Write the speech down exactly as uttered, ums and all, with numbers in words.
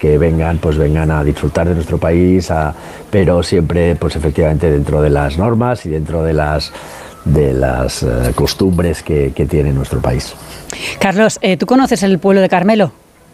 que vengan, pues vengan a disfrutar de nuestro país, a, pero siempre, pues efectivamente dentro de las normas y dentro de las de las uh, costumbres que, que tiene nuestro país. Carlos, eh, ¿tú conoces el pueblo de Carmelo?